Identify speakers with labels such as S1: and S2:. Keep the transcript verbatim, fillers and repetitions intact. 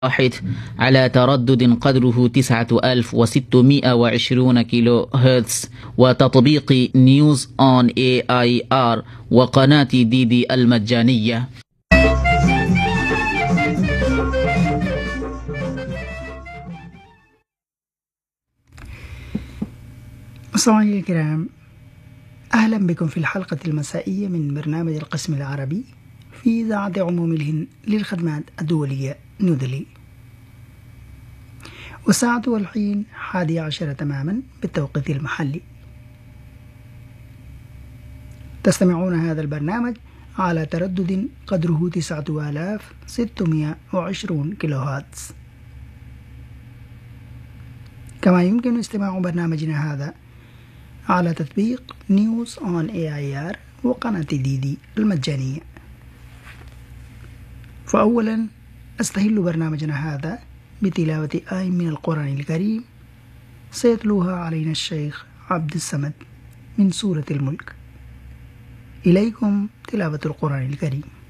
S1: واحد على تردد قدره تسعة آلاف وستمائة وعشرين كيلو هرتز، وتطبيق نيوز أون إيه آي آر وقناة ديدي المجانية.
S2: مستمعينا الكرام، أهلا بكم في الحلقة المسائية من برنامج القسم العربي في إذاعة عموم الهند للخدمات الدولية نيودلهي، والساعة والحين حادي عشر تماما بالتوقيت المحلي. تستمعون هذا البرنامج على تردد قدره تسعة آلاف وستمائة وعشرين كيلو هرتز. كما يمكن استماع برنامجنا هذا على تطبيق نيوز أون إيه آي آر وقناة ديدي المجانية. فأولا أستهل برنامجنا هذا بتلاوة آية من القرآن الكريم سيتلوها علينا الشيخ عبد الصمد من سورة الملك. إليكم تلاوة القرآن الكريم.